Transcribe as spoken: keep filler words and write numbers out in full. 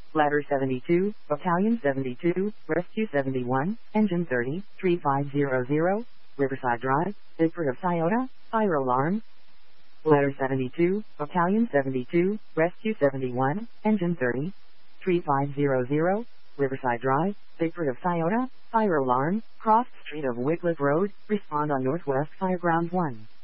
Ladder seventy-two, Battalion seventy-two, Rescue seventy-one, Engine thirty, three five zero zero, Riverside Drive, Bigford of Scioto, Fire alarm. Ladder seventy-two, Battalion seventy-two, Rescue seventy-one, Engine thirty, three five zero zero, Riverside Drive, Bigford of Scioto, Fire alarm, cross street of Wycliffe Road, respond on Northwest Fireground one.